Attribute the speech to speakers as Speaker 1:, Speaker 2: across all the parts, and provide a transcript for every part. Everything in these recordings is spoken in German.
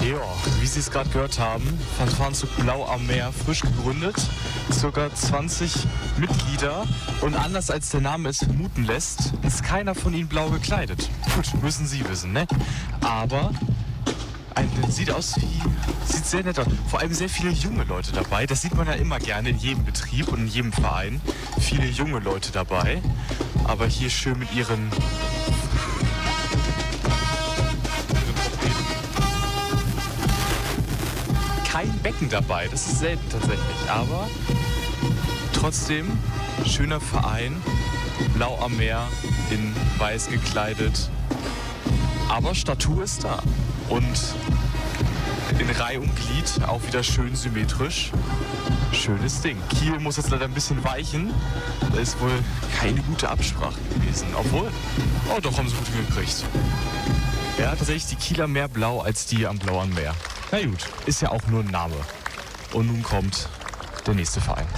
Speaker 1: Ja, wie Sie es gerade gehört haben, Fanfarenzug Blau am Meer, frisch gegründet, ca. 20 Mitglieder und anders als der Name es vermuten lässt, ist keiner von ihnen blau gekleidet. Gut, müssen Sie wissen, ne? Aber sieht sehr nett aus. Vor allem sehr viele junge Leute dabei. Das sieht man ja immer gerne in jedem Betrieb und in jedem Verein. Viele junge Leute dabei. Aber hier schön mit ihren kein Becken dabei. Das ist selten tatsächlich. Aber trotzdem schöner Verein. Blau am Meer, in weiß gekleidet. Aber Statur ist da. Und in Reihe und Glied auch wieder schön symmetrisch. Schönes Ding. Kiel muss jetzt leider ein bisschen weichen. Da ist wohl keine gute Absprache gewesen. Obwohl, oh doch, haben sie gut hingekriegt. Ja, tatsächlich die Kieler mehr blau als die am Blauen Meer. Na gut, ist ja auch nur ein Name. Und nun kommt der nächste Verein.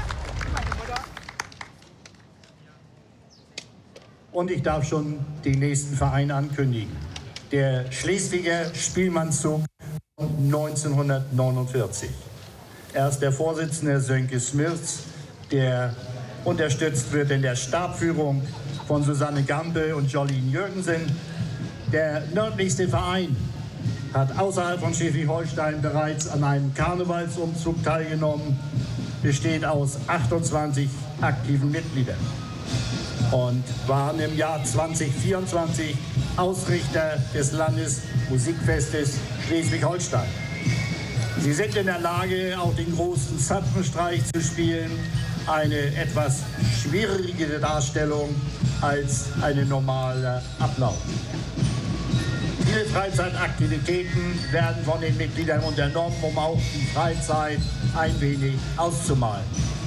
Speaker 2: Und ich darf schon den nächsten Verein ankündigen. Der Schleswiger Spielmannszug 1949. Er ist der Vorsitzende Sönke Smirz, der unterstützt wird in der Stabführung von Susanne Gampe und Jolene Jürgensen. Der nördlichste Verein hat außerhalb von Schleswig-Holstein bereits an einem Karnevalsumzug teilgenommen, besteht aus 28 aktiven Mitgliedern und waren im Jahr 2024 Ausrichter des Landesmusikfestes Schleswig-Holstein. Sie sind in der Lage, auch den großen Zapfenstreich zu spielen, eine etwas schwierigere Darstellung als eine normale Ablauf. Viele Freizeitaktivitäten werden von den Mitgliedern unternommen, um auch die Freizeit ein wenig auszumalen.